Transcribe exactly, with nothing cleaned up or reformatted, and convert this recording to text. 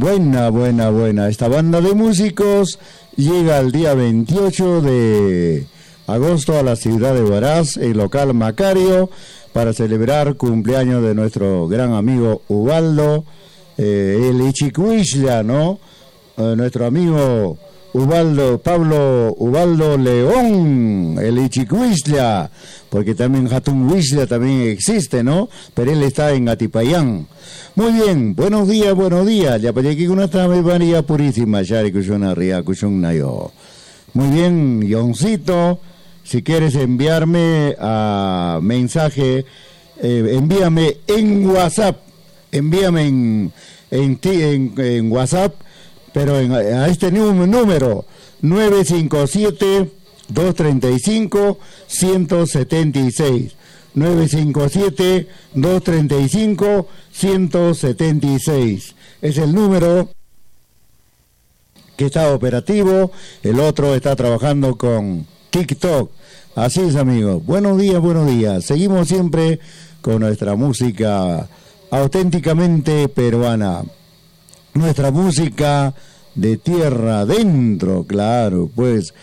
Buena, buena, buena. Esta banda de músicos llega el día veintiocho de agosto a la ciudad de Huaraz, el local Macario, para celebrar cumpleaños de nuestro gran amigo Ubaldo, eh, el Ichicuixla, ¿no? Eh, nuestro amigo Ubaldo, Pablo Ubaldo León, el Ichicuixla, porque también Hatun Huixla también existe, ¿no? Pero él está en Atipayán. Muy bien, buenos días, buenos días. Ya para aquí una trama María Purísima, Yari Kushuna Ria Kushunnayo. Muy bien, Yoncito, si quieres enviarme a mensaje, eh, envíame en WhatsApp, envíame en, en, en, en WhatsApp, pero en, a este número, nueve cinco siete, dos tres cinco, uno siete seis. nueve cinco siete, dos tres cinco, uno siete seis. Es el número que está operativo. El otro está trabajando con TikTok. Así es, amigos. Buenos días, buenos días. Seguimos siempre con nuestra música auténticamente peruana. Nuestra música de tierra adentro, claro, pues